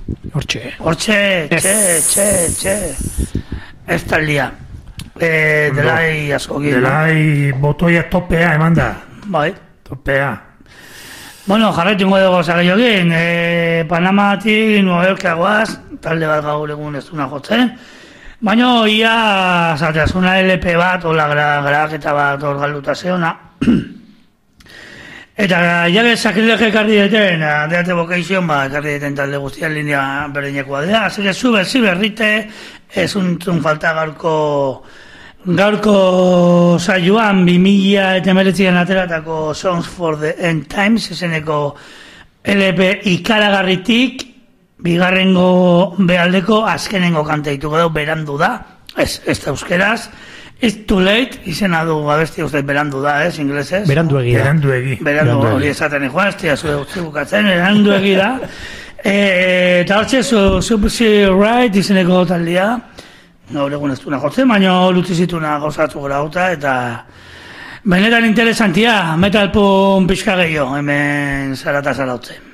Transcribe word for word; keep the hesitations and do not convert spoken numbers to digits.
Hortxe. Hortxe, txe, txe, txe. Ez taldia. Eh, Delay asko gil. Delay botoia topea eman da. Bai. Topea. Bueno, jarraitu ingo dugu zageiokin. Eh, Panamatik, Nueva Yorkagoaz, talde bat gaur egun ez duna jotzen. Baina ia, zateazuna L P bat, hola grabaketa bat hor galduta zeona. Eta jale sakrilege ekarri deten, Deate Vocation, ba, ekarri deten talde guztian linea berdinekoa dela. Así que sube, si berrite, ez untzun falta gaurko gaurko saioan bi mila hemeretzian ateratako Songs for the End Times, izeneko L P ikaragarritik, bigarrengo behaldeko azkenengo kanteituko dau berandu da, ez, ez da euskeraz. It's too late, izena du abesti uste berandu da, ez, inglesez? Berandu egi da. Berandu egi. Berandu hori esaten joan, ez tia zure utzi bukatzen, berandu egi da. Eta hortxe, Subsea Ride izeneko taldea, gaur egun ez duna jotzen, baina lutzi zituna gauzatzu gora gauta, eta benetan interesantia, metal pun pixka gehiago, hemen zarata zarautzen.